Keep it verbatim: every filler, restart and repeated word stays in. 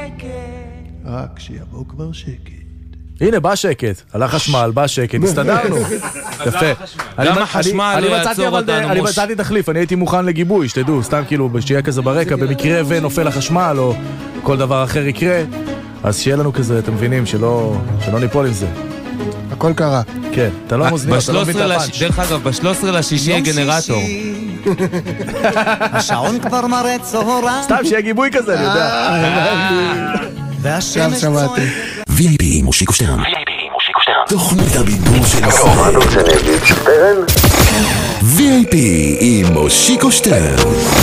רק שיבוא כבר שקט. הנה, בא שקט, הלך חשמל, בא שקט, הסתדרנו. יפה. גם החשמל לא יעצור אותנו. אני מצאתי תחליף, אני הייתי מוכן לגיבוי, שתדעו, סתם כאילו, שיהיה כזה ברקע, במקרה ונופל החשמל, או כל דבר אחר יקרה, אז שיהיה לנו כזה, אתם מבינים, שלא ניפול עם זה. הכל קרה. כן, אתה לא מוזניות, אתה לא מבין את הפאנץ'. דרך אגב, ב-שלושה עשר לשישי יהיה גנרטור. השעון כבר מראה צהרה. סתם שיהיה גיבוי כזה, אני יודע. והשמש צועק. וי איי פי עם מושיקו שטרן. תוכנית הבידור של הסרט. וי איי פי עם מושיקו שטרן.